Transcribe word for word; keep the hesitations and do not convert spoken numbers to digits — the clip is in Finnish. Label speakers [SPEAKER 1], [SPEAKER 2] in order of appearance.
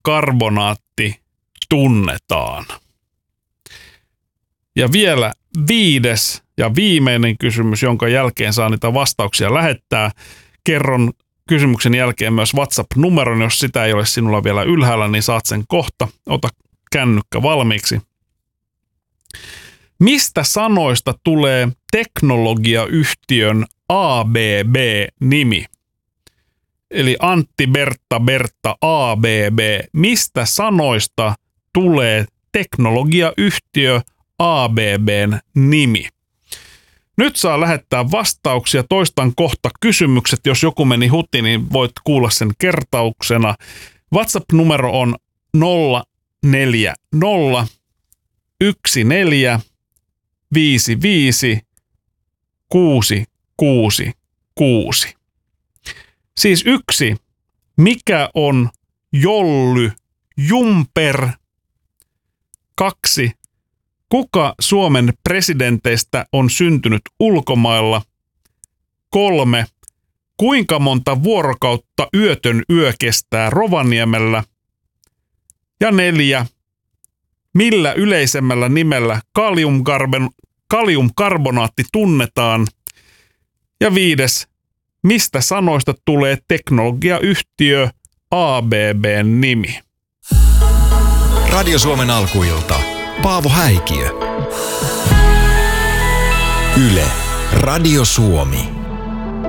[SPEAKER 1] kaliumkarbonaatti tunnetaan? Ja vielä viides ja viimeinen kysymys, jonka jälkeen saa niitä vastauksia lähettää. Kerron kysymyksen jälkeen myös WhatsApp-numeron, jos sitä ei ole sinulla vielä ylhäällä, niin saat sen kohta. Ota kännykkä valmiiksi. Mistä sanoista tulee teknologiayhtiön A B B-nimi? Eli Antti, Bertta, Bertta, A B B. Mistä sanoista tulee teknologiayhtiö A B B:n nimi? Nyt saa lähettää vastauksia. Toistan kohta kysymykset. Jos joku meni huti, niin voit kuulla sen kertauksena. WhatsApp-numero on nolla neljä nolla yksi neljä viisi viisi kuusi kuusi kuusi. Siis yksi. Mikä on Jolly Jumper? Kaksi. Kuka Suomen presidenteistä on syntynyt ulkomailla? Kolme. Kuinka monta vuorokautta yötön yö kestää Rovaniemellä? Ja neljä. Millä yleisemmällä nimellä kaliumkarbon, kaliumkarbonaatti tunnetaan? Ja viides. Mistä sanoista tulee teknologiayhtiö A B B:n nimi?
[SPEAKER 2] Radio Suomen alkuilta. Paavo Häikiö. Yle. Radio Suomi.